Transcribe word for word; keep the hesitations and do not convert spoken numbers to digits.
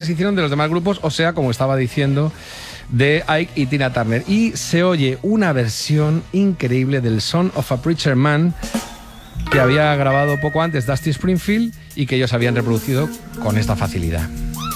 se hicieron de los demás grupos, o sea, como estaba diciendo, de Ike y Tina Turner. Y se oye una versión increíble del Son of a Preacher Man que había grabado poco antes Dusty Springfield y que ellos habían reproducido con esta facilidad.